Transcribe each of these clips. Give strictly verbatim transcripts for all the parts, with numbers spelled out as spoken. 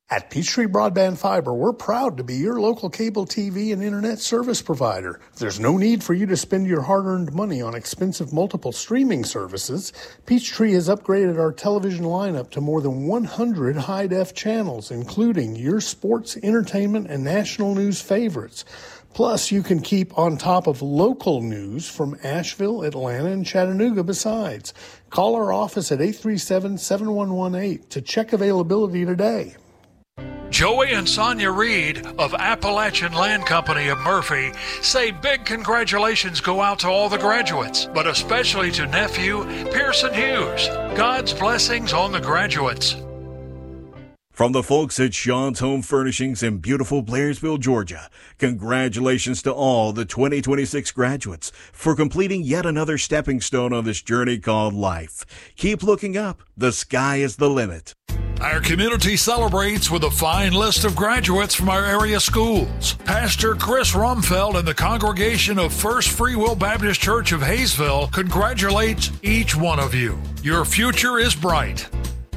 At Peachtree Broadband Fiber, we're proud to be your local cable T V and internet service provider. There's no need for you to spend your hard-earned money on expensive multiple streaming services. Peachtree has upgraded our television lineup to more than one hundred high-def channels, including your sports, entertainment, and national news favorites. Plus, you can keep on top of local news from Asheville, Atlanta, and Chattanooga besides. Call our office at eight three seven, seven one one eight to check availability today. Joey and Sonia Reed of Appalachian Land Company of Murphy say big congratulations go out to all the graduates, but especially to nephew Pearson Hughes. God's blessings on the graduates. From the folks at Sean's Home Furnishings in beautiful Blairsville, Georgia, congratulations to all the twenty twenty-six graduates for completing yet another stepping stone on this journey called life. Keep looking up. The sky is the limit. Our community celebrates with a fine list of graduates from our area schools. Pastor Chris Rumfeld and the congregation of First Free Will Baptist Church of Hayesville congratulates each one of you. Your future is bright.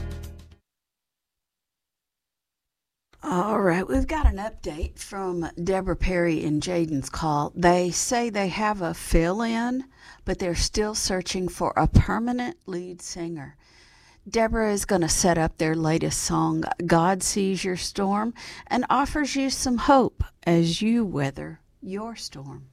All right, we've got an update from Deborah Perry and Jaden's call. They say they have a fill-in, but they're still searching for a permanent lead singer. Deborah is going to set up their latest song, God Sees Your Storm, and offers you some hope as you weather your storm.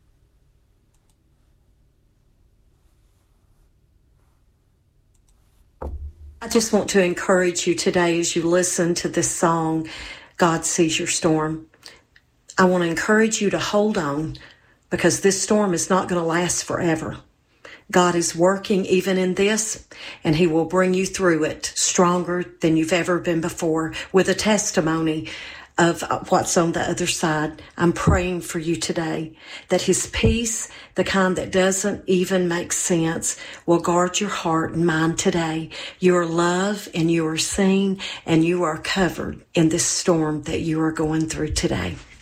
I just want to encourage you today as you listen to this song, God Sees Your Storm. I want to encourage you to hold on because this storm is not going to last forever. God is working even in this, and he will bring you through it stronger than you've ever been before with a testimony of what's on the other side. I'm praying for you today that his peace, the kind that doesn't even make sense, will guard your heart and mind today. You are loved and you are seen and you are covered in this storm that you are going through today.